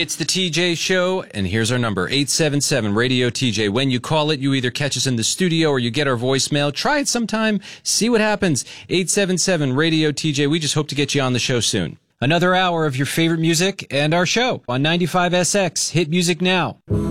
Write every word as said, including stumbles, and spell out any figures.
It's the T J Show, and here's our number, eight seven seven, radio T J. When you call it, you either catch us in the studio or you get our voicemail. Try it sometime. See what happens. eight seven seven, radio T J. We just hope to get you on the show soon. Another hour of your favorite music and our show on ninety-five S X. Hit music now.